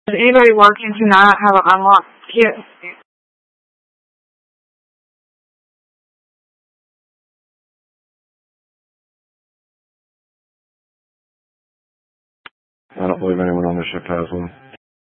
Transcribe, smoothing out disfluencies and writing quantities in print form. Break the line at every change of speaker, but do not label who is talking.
Is anybody working tonight have an unlocked kit?
I don't believe anyone on the ship has one.